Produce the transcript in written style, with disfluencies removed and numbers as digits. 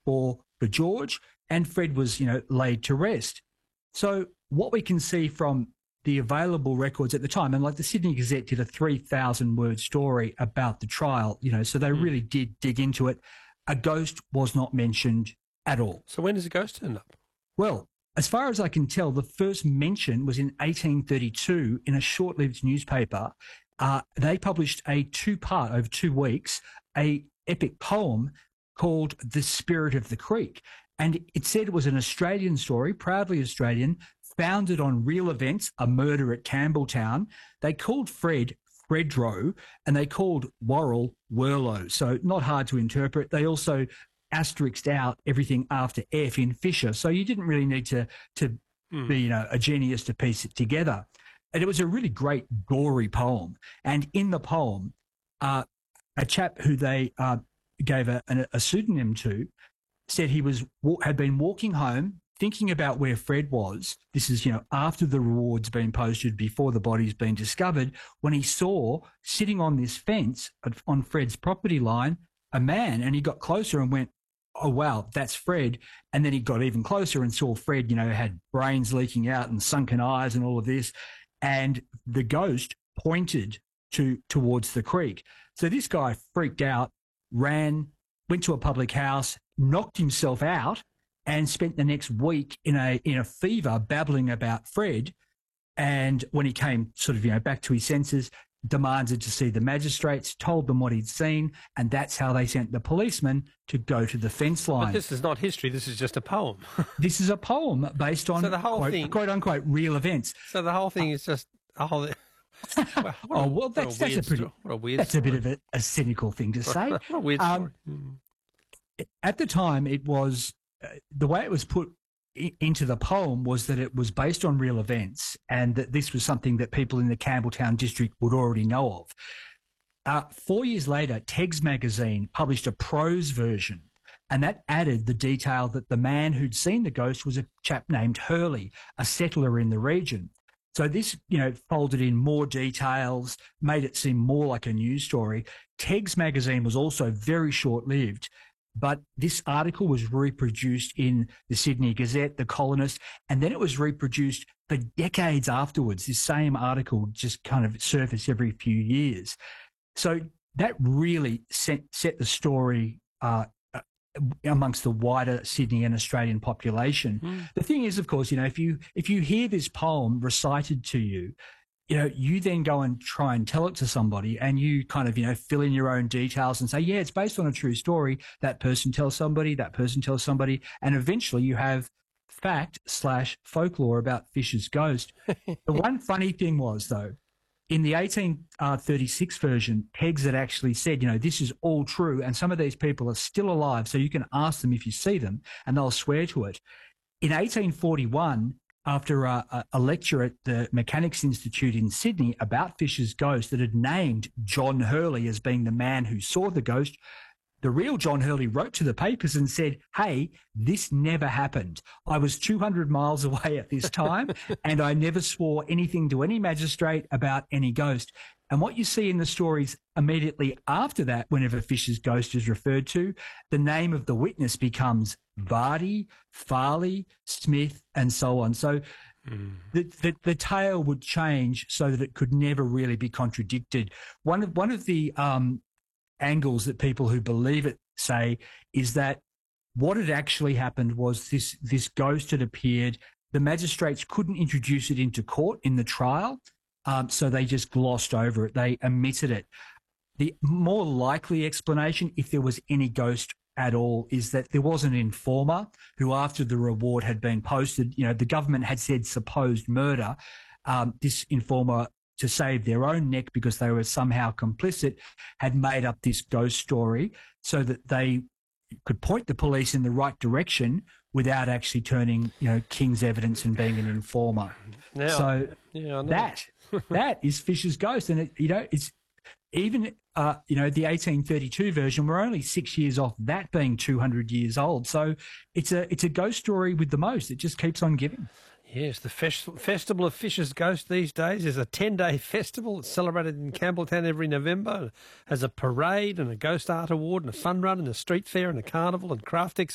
for George, and Fred was, laid to rest. So what we can see from the available records at the time, and like the Sydney Gazette did a 3,000-word story about the trial, so they really did dig into it. A ghost was not mentioned at all. So when does the ghost turn up? Well, as far as I can tell, the first mention was in 1832 in a short-lived newspaper. They published a two-part, over 2 weeks, a epic poem called The Spirit of the Creek. And it said it was an Australian story, proudly Australian, founded on real events, a murder at Campbelltown. They called Fred Fredro, and they called Worrell Worlo. So not hard to interpret. They also asterisked out everything after F in Fisher. So you didn't really need to be, a genius to piece it together. And it was a really great, gory poem. And in the poem, a chap who they gave a pseudonym to said he had been walking home, thinking about where Fred was. This is, after the reward's been posted, before the body's been discovered, when he saw sitting on this fence on Fred's property line a man, and he got closer and went, oh, wow, that's Fred. And then he got even closer and saw Fred, had brains leaking out and sunken eyes and all of this. And the ghost pointed towards the creek. So this guy freaked out, ran, went to a public house, knocked himself out, and spent the next week in a fever babbling about Fred. And when he came sort of, back to his senses, demanded to see the magistrates, told them what he'd seen, and that's how they sent the policeman to go to the fence line. But this is not history, this is just a poem. This is a poem based on, so the whole quote unquote, real events. So the whole thing is just a whole... That's a bit of a cynical thing to say. What a weird story. At the time, it was the way it was put into the poem was that it was based on real events, and that this was something that people in the Campbelltown district would already know of. 4 years later, Tegs magazine published a prose version, and that added the detail that the man who'd seen the ghost was a chap named Hurley, a settler in the region. So this, folded in more details, made it seem more like a news story. Tegs magazine was also very short-lived, but this article was reproduced in the Sydney Gazette, the Colonist, and then it was reproduced for decades afterwards. This same article just kind of surfaced every few years. So that really set the story amongst the wider Sydney and Australian population. The thing is, of course, if you hear this poem recited to you, you then go and try and tell it to somebody, and you kind of, fill in your own details and say, yeah, it's based on a true story. That person tells somebody, and eventually you have fact/folklore about Fisher's ghost. The one funny thing was, though, in the 1836 version, Tegs had actually said, this is all true, and some of these people are still alive, so you can ask them if you see them, and they'll swear to it. In 1841, after a lecture at the Mechanics Institute in Sydney about Fisher's ghost that had named John Hurley as being the man who saw the ghost, the real John Hurley wrote to the papers and said, hey, this never happened. I was 200 miles away at this time, and I never swore anything to any magistrate about any ghost. And what you see in the stories immediately after that, whenever Fisher's ghost is referred to, the name of the witness becomes Vardy, Farley, Smith, and so on. So the tale would change so that it could never really be contradicted. One of the angles that people who believe it say is that what had actually happened was this ghost had appeared. The magistrates couldn't introduce it into court in the trial, so they just glossed over it. They omitted it. The more likely explanation, if there was any ghost at all, is that there was an informer who, after the reward had been posted, the government had said supposed murder. This informer, to save their own neck because they were somehow complicit, had made up this ghost story so that they could point the police in the right direction without actually turning, King's evidence and being an informer. Now, that is Fisher's ghost. And it's even, the 1832 version, we're only 6 years off that being 200 years old. So it's a ghost story with the most. It just keeps on giving. Yes, the Festival of Fisher's Ghost these days is a 10-day festival. It's celebrated in Campbelltown every November. It has a parade and a ghost art award and a fun run and a street fair and a carnival and craft